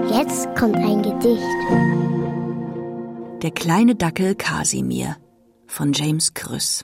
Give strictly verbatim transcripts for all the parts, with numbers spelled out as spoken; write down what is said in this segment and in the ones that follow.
Jetzt kommt ein Gedicht. Der kleine Dackel Kasimir von James Krüss.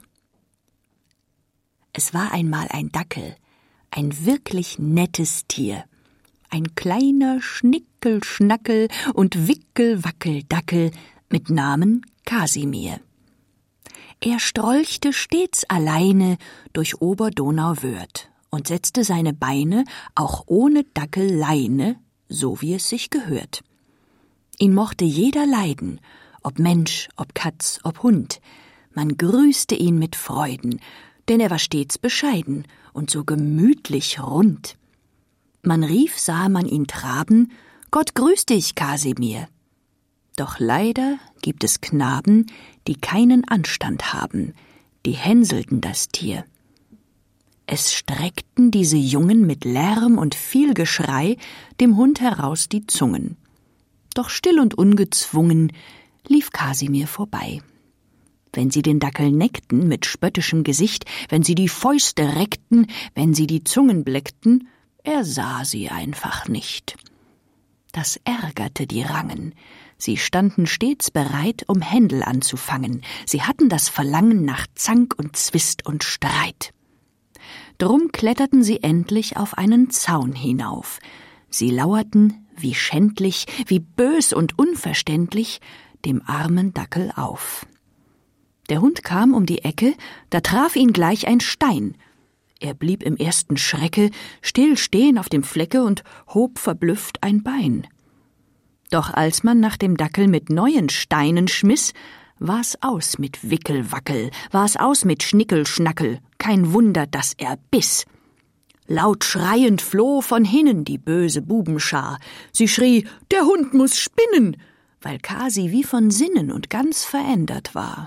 Es war einmal ein Dackel, ein wirklich nettes Tier. Ein kleiner Schnickel-Schnackel und Wickel-Wackel-Dackel mit Namen Kasimir. Er strolchte stets alleine durch Oberdonauwörth und setzte seine Beine auch ohne Dackelleine, so wie es sich gehört. Ihn mochte jeder leiden, ob Mensch, ob Katz, ob Hund. Man grüßte ihn mit Freuden, denn er war stets bescheiden und so gemütlich rund. Man rief, sah man ihn traben, Gott grüß dich, Kasimir. Doch leider gibt es Knaben, die keinen Anstand haben, die hänselten das Tier. Es streckten diese Jungen mit Lärm und viel Geschrei dem Hund heraus die Zungen. Doch still und ungezwungen lief Kasimir vorbei. Wenn sie den Dackel neckten mit spöttischem Gesicht, wenn sie die Fäuste reckten, wenn sie die Zungen bleckten, er sah sie einfach nicht. Das ärgerte die Rangen. Sie standen stets bereit, um Händel anzufangen. Sie hatten das Verlangen nach Zank und Zwist und Streit. Drum kletterten sie endlich auf einen Zaun hinauf. Sie lauerten, wie schändlich, wie bös und unverständlich, dem armen Dackel auf. Der Hund kam um die Ecke, da traf ihn gleich ein Stein. Er blieb im ersten Schrecke still stehen auf dem Flecke und hob verblüfft ein Bein. Doch als man nach dem Dackel mit neuen Steinen schmiss, war's aus mit Wickelwackel, war's aus mit Schnickelschnackel, kein Wunder, dass er biss. Laut schreiend floh von hinnen die böse Bubenschar. Sie schrie, der Hund muß spinnen, weil Kasi wie von Sinnen und ganz verändert war.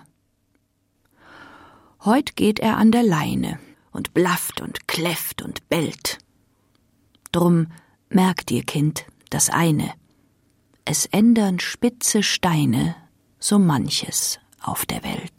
Heut geht er an der Leine und blafft und kläfft und bellt. Drum merk dir, Kind, das eine: Es ändern spitze Steine so manches auf der Welt.